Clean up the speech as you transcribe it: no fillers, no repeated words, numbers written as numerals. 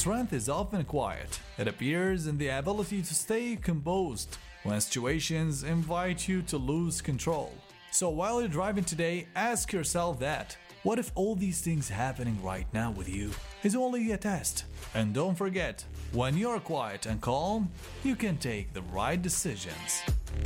strength is often quiet. It appears in the ability to stay composed when situations invite you to lose control. So while you're driving today, ask yourself that. What if all these things happening right now with you is only a test? And don't forget, when you're quiet and calm, you can take the right decisions.